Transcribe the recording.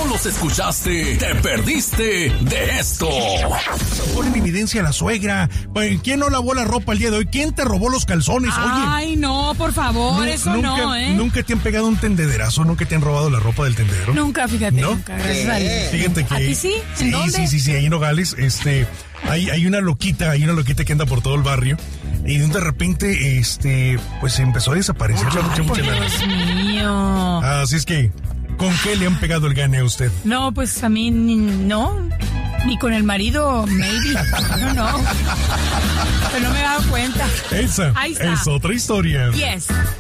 no los escuchaste, te perdiste de esto. Ponen en evidencia a la suegra. ¿Quién no lavó la ropa el día de hoy? ¿Quién te robó los calzones? Oye. Ay, no, por favor, eso nunca, no, ¿eh? ¿Nunca te han pegado un tendederazo? ¿Nunca te han robado la ropa del tendedero? Nunca, fíjate, ¿No? nunca, gracias a Dios. Fíjate que... ¿A ti sí? ¿En dónde? Sí, ahí en Nogales, hay una loquita que anda por todo el barrio. Y de repente, pues empezó a desaparecer la muchacha. Dios mío. Así es que, ¿con qué le han pegado el gane a usted? No, pues a mí no. Ni con el marido, maybe. No. Pero no me he dado cuenta. Esa Ahí está. es otra historia. Yes.